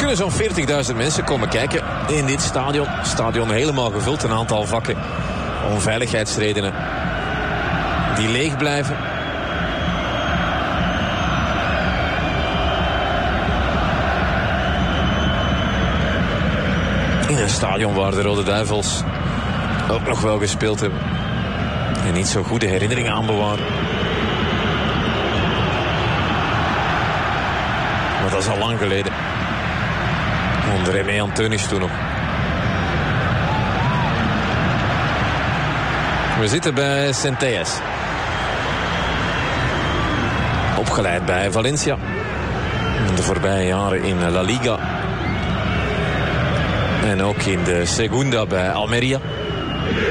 kunnen zo'n 40.000 mensen komen kijken in dit stadion. Stadion helemaal gevuld, een aantal vakken om veiligheidsredenen die leeg blijven. In een stadion waar de Rode Duivels ook nog wel gespeeld hebben. En niet zo goede herinneringen aan bewaren. Maar dat is al lang geleden. Onder Rémy Anteunis toen nog. We zitten bij Centelles. Opgeleid bij Valencia. De voorbije jaren in La Liga. En ook in de Segunda bij Almeria.